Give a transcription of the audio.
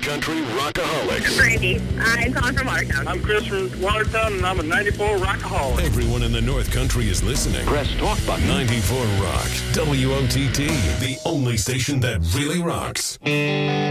Country Rockaholics. Brandy. I'm calling from Watertown. I'm Chris from Watertown, and I'm a 94 Rockaholic. Everyone in the North Country is listening. Press talk button. 94 Rock. WOTT, the only station that really rocks.